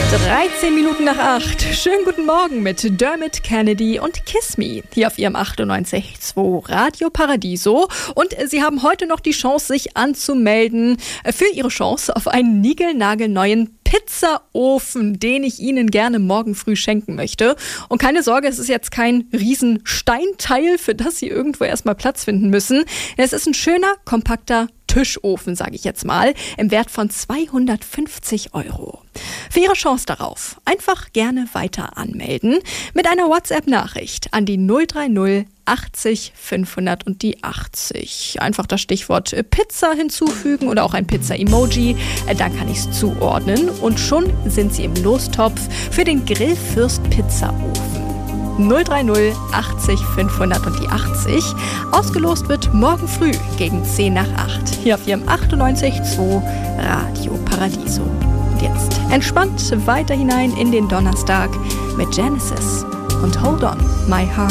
13 Minuten nach 8. Schönen guten Morgen mit Dermot Kennedy und Kiss Me hier auf Ihrem 98.2 Radio Paradiso. Und Sie haben heute noch die Chance, sich anzumelden für Ihre Chance auf einen niegelnagelneuen Pizzaofen, den ich Ihnen gerne morgen früh schenken möchte. Und keine Sorge, es ist jetzt kein riesen Steinteil, für das Sie irgendwo erstmal Platz finden müssen. Es ist ein schöner, kompakter Tischofen, sage ich jetzt mal, im Wert von 250 €. Für Ihre Chance darauf einfach gerne weiter anmelden mit einer WhatsApp-Nachricht an die 030 80 500 und die 80. Einfach das Stichwort Pizza hinzufügen oder auch ein Pizza-Emoji, dann kann ich es zuordnen und schon sind Sie im Lostopf für den Grillfürst Pizzaofen. 030 80 500 und die 80. Ausgelost wird morgen früh gegen 10 nach 8 hier auf Ihrem 98.2 Radio Paradiso. Und jetzt entspannt weiter hinein in den Donnerstag mit Genesis und Hold On, My Heart.